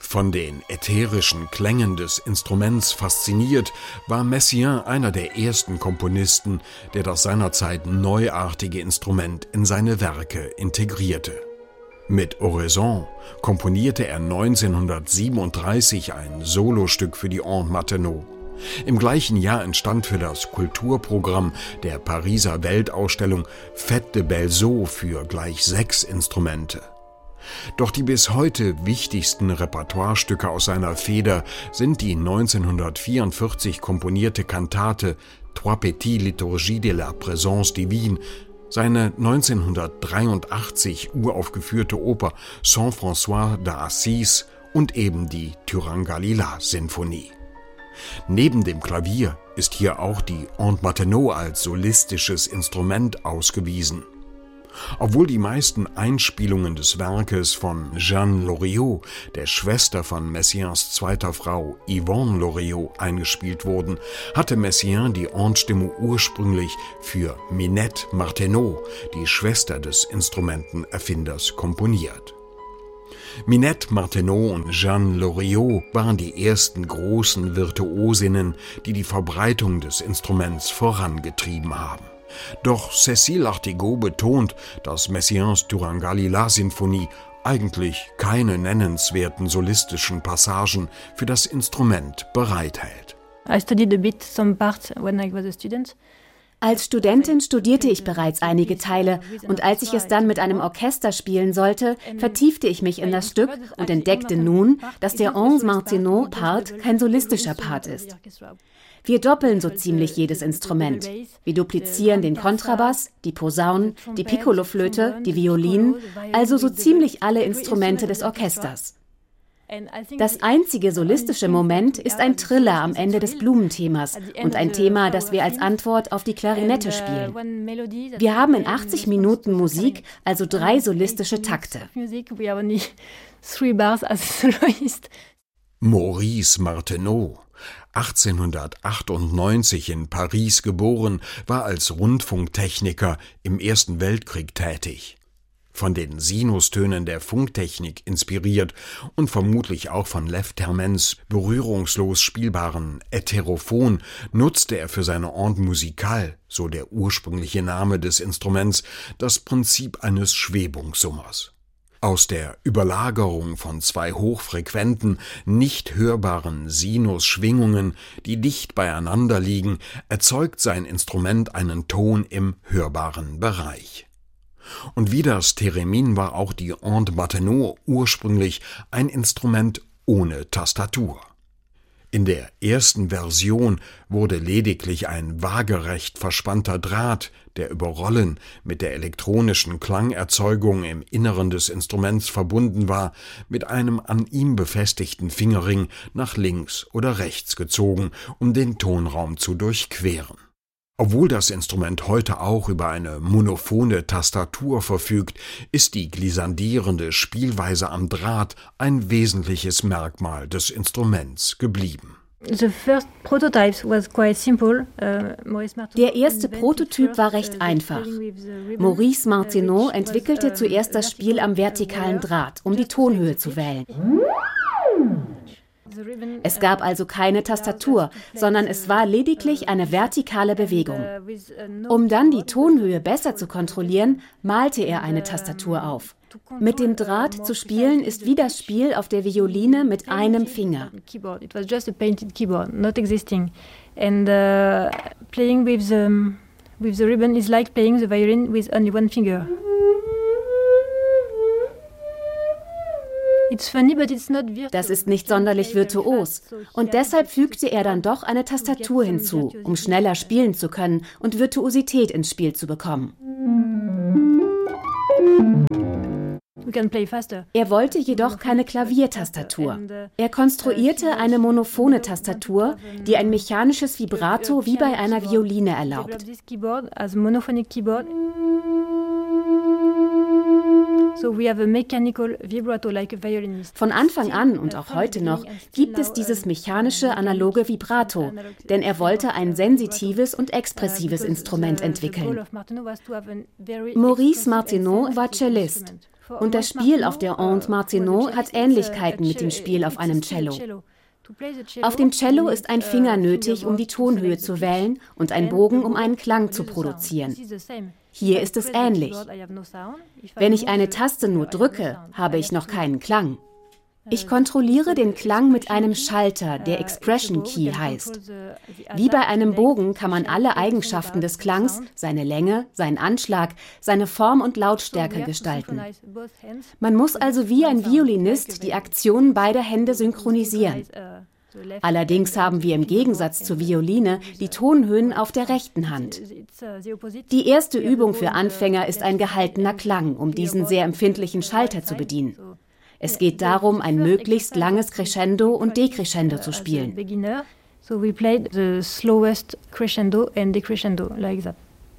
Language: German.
Von den ätherischen Klängen des Instruments fasziniert, war Messiaen einer der ersten Komponisten, der das seinerzeit neuartige Instrument in seine Werke integrierte. Mit Oraison komponierte er 1937 ein Solostück für die Ondes Martenot. Im gleichen Jahr entstand für das Kulturprogramm der Pariser Weltausstellung Fête de Belles Eaux für gleich 6 Instrumente. Doch die bis heute wichtigsten Repertoirestücke aus seiner Feder sind die 1944 komponierte Kantate Trois Petites Liturgies de la Présence Divine, seine 1983 uraufgeführte Oper Saint-François d'Assise und eben die Turangalila-Sinfonie. Neben dem Klavier ist hier auch die Ondes Martenot als solistisches Instrument ausgewiesen. Obwohl die meisten Einspielungen des Werkes von Jeanne Loriot, der Schwester von Messiaens zweiter Frau Yvonne Loriot, eingespielt wurden, hatte Messiaen die Endstimme ursprünglich für Minette Martenot, die Schwester des Instrumentenerfinders, komponiert. Minette Martenot und Jeanne Loriot waren die ersten großen Virtuosinnen, die die Verbreitung des Instruments vorangetrieben haben. Doch Cécile Artigaud betont, dass Messiaens Turangalila-Sinfonie eigentlich keine nennenswerten solistischen Passagen für das Instrument bereithält. I studied a bit some parts when I was a student. Als Studentin studierte ich bereits einige Teile und als ich es dann mit einem Orchester spielen sollte, vertiefte ich mich in das Stück und entdeckte nun, dass der Ondes Martenot-Part kein solistischer Part ist. Wir doppeln so ziemlich jedes Instrument. Wir duplizieren den Kontrabass, die Posaunen, die Piccoloflöte, die Violinen, also so ziemlich alle Instrumente des Orchesters. Das einzige solistische Moment ist ein Triller am Ende des Blumenthemas und ein Thema, das wir als Antwort auf die Klarinette spielen. Wir haben in 80 Minuten Musik also 3 solistische Takte. Maurice Martenot, 1898 in Paris geboren, war als Rundfunktechniker im Ersten Weltkrieg tätig. Von den Sinustönen der Funktechnik inspiriert und vermutlich auch von Lev Termens berührungslos spielbaren Ätherophon nutzte er für seine Ondes musicales, so der ursprüngliche Name des Instruments, das Prinzip eines Schwebungssummers. Aus der Überlagerung von 2 hochfrequenten, nicht hörbaren Sinusschwingungen, die dicht beieinander liegen, erzeugt sein Instrument einen Ton im hörbaren Bereich. Und wie das Theremin war auch die Ondes Martenot ursprünglich ein Instrument ohne Tastatur. In der ersten Version wurde lediglich ein waagerecht verspannter Draht, der über Rollen mit der elektronischen Klangerzeugung im Inneren des Instruments verbunden war, mit einem an ihm befestigten Fingerring nach links oder rechts gezogen, um den Tonraum zu durchqueren. Obwohl das Instrument heute auch über eine monophone Tastatur verfügt, ist die glissandierende Spielweise am Draht ein wesentliches Merkmal des Instruments geblieben. Der erste Prototyp war recht einfach. Maurice Martenot entwickelte zuerst das Spiel am vertikalen Draht, um die Tonhöhe zu wählen. Es gab also keine Tastatur, sondern es war lediglich eine vertikale Bewegung. Um dann die Tonhöhe besser zu kontrollieren, malte er eine Tastatur auf. Mit dem Draht zu spielen ist wie das Spiel auf der Violine mit einem Finger. It was just a painted keyboard, not existing. And playing with the ribbon is like playing the violin with only one finger. Das ist nicht sonderlich virtuos und deshalb fügte er dann doch eine Tastatur hinzu, um schneller spielen zu können und Virtuosität ins Spiel zu bekommen. Er wollte jedoch keine Klaviertastatur. Er konstruierte eine monophone Tastatur, die ein mechanisches Vibrato wie bei einer Violine erlaubt. Von Anfang an und auch heute noch gibt es dieses mechanische analoge Vibrato, denn er wollte ein sensitives und expressives Instrument entwickeln. Maurice Martenot war Cellist. Und das Spiel auf der Ondes Martenot hat Ähnlichkeiten mit dem Spiel auf einem Cello. Auf dem Cello ist ein Finger nötig, um die Tonhöhe zu wählen, und ein Bogen, um einen Klang zu produzieren. Hier ist es ähnlich. Wenn ich eine Taste nur drücke, habe ich noch keinen Klang. Ich kontrolliere den Klang mit einem Schalter, der Expression Key heißt. Wie bei einem Bogen kann man alle Eigenschaften des Klangs, seine Länge, seinen Anschlag, seine Form und Lautstärke gestalten. Man muss also wie ein Violinist die Aktionen beider Hände synchronisieren. Allerdings haben wir im Gegensatz zur Violine die Tonhöhen auf der rechten Hand. Die erste Übung für Anfänger ist ein gehaltener Klang, um diesen sehr empfindlichen Schalter zu bedienen. Es geht darum, ein möglichst langes Crescendo und Decrescendo zu spielen. So we played the slowest crescendo and decrescendo like that.